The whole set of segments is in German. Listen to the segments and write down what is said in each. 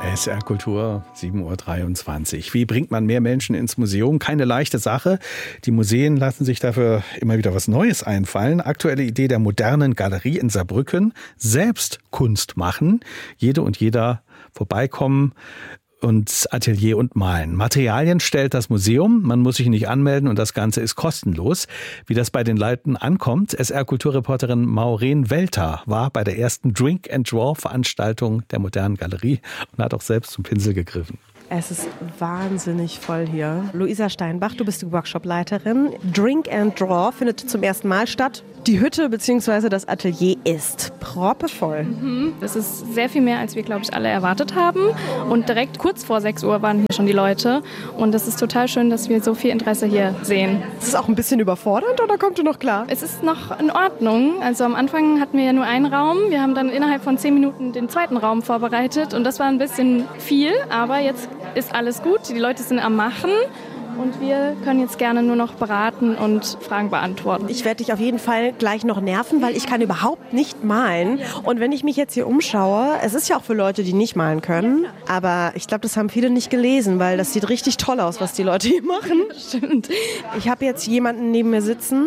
SR Kultur, 7.23 Uhr. Wie bringt man mehr Menschen ins Museum? Keine leichte Sache. Die Museen lassen sich dafür immer wieder was Neues einfallen. Aktuelle Idee der modernen Galerie in Saarbrücken. Selbst Kunst machen. Jede und jeder vorbeikommen und Atelier und Malen. Materialien stellt das Museum, man muss sich nicht anmelden und das Ganze ist kostenlos. Wie das bei den Leuten ankommt, SR-Kulturreporterin Maureen Welter war bei der ersten Drink and Draw Veranstaltung der modernen Galerie und hat auch selbst zum Pinsel gegriffen. Es ist wahnsinnig voll hier. Luisa Steinbach, du bist die Workshopleiterin. Drink and Draw findet zum ersten Mal statt. Die Hütte bzw. das Atelier ist proppevoll. Das ist sehr viel mehr, als wir, glaube ich, alle erwartet haben. Und direkt kurz vor 6 Uhr waren hier schon die Leute. Und es ist total schön, dass wir so viel Interesse hier sehen. Ist es auch ein bisschen überfordernd oder kommt ihr noch klar? Es ist noch in Ordnung. Also am Anfang hatten wir ja nur einen Raum. Wir haben dann innerhalb von 10 Minuten den zweiten Raum vorbereitet. Und das war ein bisschen viel, aber jetzt ist alles gut. Die Leute sind am Machen. Und wir können jetzt gerne nur noch beraten und Fragen beantworten. Ich werde dich auf jeden Fall gleich noch nerven, weil ich kann überhaupt nicht malen. Und wenn ich mich jetzt hier umschaue, es ist ja auch für Leute, die nicht malen können, aber ich glaube, das haben viele nicht gelesen, weil das sieht richtig toll aus, was die Leute hier machen. Stimmt. Ich habe jetzt jemanden neben mir sitzen,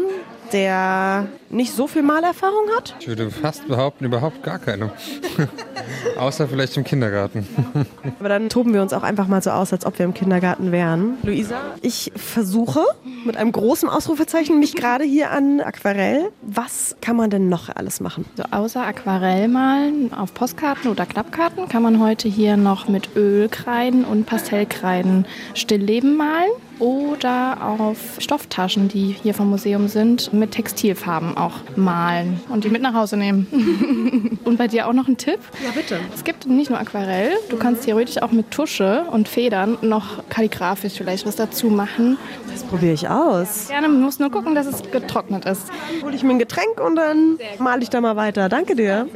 der nicht so viel Malerfahrung hat. Ich würde fast behaupten, überhaupt gar keine. Außer vielleicht im Kindergarten. Aber dann toben wir uns auch einfach mal so aus, als ob wir im Kindergarten wären. Luisa, ich versuche mit einem großen Ausrufezeichen mich gerade hier an Aquarell. Was kann man denn noch alles machen? So, außer Aquarellmalen auf Postkarten oder Klappkarten kann man heute hier noch mit Ölkreiden und Pastellkreiden Stillleben malen. Oder auf Stofftaschen, die hier vom Museum sind, mit Textilfarben auch malen und die mit nach Hause nehmen. Und bei dir auch noch ein Tipp? Ja, bitte. Es gibt nicht nur Aquarell, du kannst theoretisch auch mit Tusche und Federn noch kalligrafisch vielleicht was dazu machen. Das probiere ich aus. Gerne, man muss nur gucken, dass es getrocknet ist. Hole ich mir ein Getränk und dann male ich da mal weiter. Danke dir.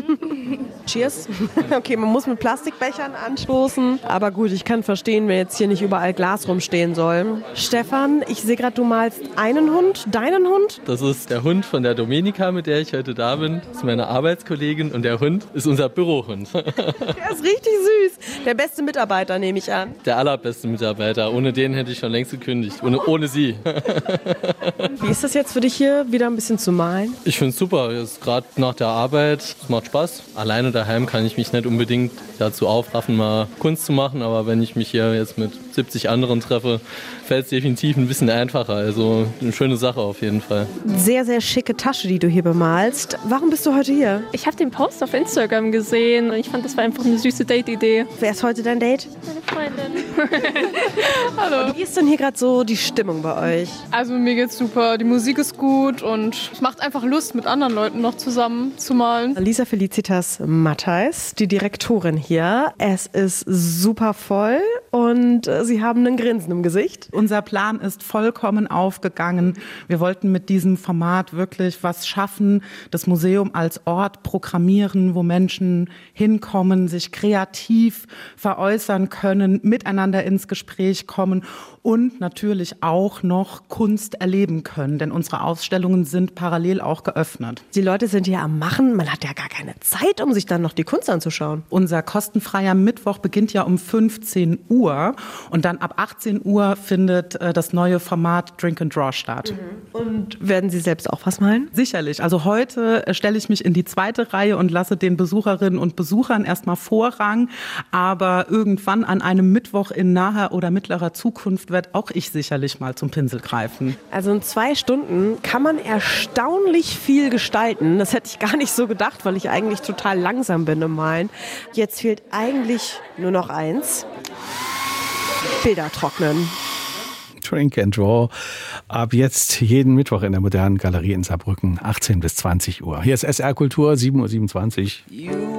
Cheers. Okay, man muss mit Plastikbechern anstoßen. Aber gut, ich kann verstehen, wenn jetzt hier nicht überall Glas rumstehen soll. Stefan, ich sehe gerade, du malst einen Hund, deinen Hund? Das ist der Hund von der Domenica, mit der ich heute da bin. Das ist meine Arbeitskollegin und der Hund ist unser Bürohund. Der ist richtig süß. Der beste Mitarbeiter, nehme ich an. Der allerbeste Mitarbeiter. Ohne den hätte ich schon längst gekündigt. Ohne sie. Wie ist das jetzt für dich hier, wieder ein bisschen zu malen? Ich finde es super. Jetzt gerade nach der Arbeit, es macht Spaß. Alleine daheim kann ich mich nicht unbedingt dazu aufraffen, mal Kunst zu machen. Aber wenn ich mich hier jetzt mit 70 anderen treffe, fällt es definitiv ein bisschen einfacher. Also eine schöne Sache auf jeden Fall. Sehr, sehr schicke Tasche, die du hier bemalst. Warum bist du heute hier? Ich habe den Post auf Instagram gesehen und ich fand, das war einfach eine süße Date-Idee. Wer ist heute dein Date? Meine Freundin. Hallo. Wie ist denn hier gerade so die Stimmung bei euch? Also mir geht's super. Die Musik ist gut und es macht einfach Lust, mit anderen Leuten noch zusammen zu malen. Lisa Felicitas Matthijs, die Direktorin hier. Es ist super voll und Sie haben ein Grinsen im Gesicht. Unser Plan ist vollkommen aufgegangen. Wir wollten mit diesem Format wirklich was schaffen, das Museum als Ort programmieren, wo Menschen hinkommen, sich kreativ veräußern können, miteinander ins Gespräch kommen und natürlich auch noch Kunst erleben können, denn unsere Ausstellungen sind parallel auch geöffnet. Die Leute sind hier am Machen, man hat ja gar keine Zeit, um sich dann noch die Kunst anzuschauen. Unser kostenfreier Mittwoch beginnt ja um 15 Uhr und dann ab 18 Uhr findet das neue Format Drink and Draw statt. Und werden Sie selbst auch was malen? Sicherlich. Also heute stelle ich mich in die zweite Reihe und lasse den Besucherinnen und Besuchern erstmal Vorrang, aber irgendwann an einem Mittwoch in naher oder mittlerer Zukunft werde auch ich sicherlich mal zum Pinsel greifen. Also in 2 Stunden kann man erstaunlich viel gestalten. Das hätte ich gar nicht so gedacht, weil ich eigentlich total langsam bin im Malen. Jetzt fehlt eigentlich nur noch eins. Bilder trocknen. Drink and Draw. Ab jetzt jeden Mittwoch in der modernen Galerie in Saarbrücken, 18 bis 20 Uhr. Hier ist SR Kultur, 7.27 Uhr.